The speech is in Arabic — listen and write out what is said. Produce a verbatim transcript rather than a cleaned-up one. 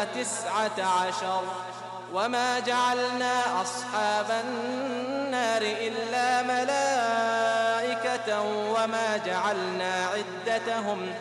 تسعة عشر وما جعلنا أصحاب النار إلا ملائكة وما جعلنا عدتهم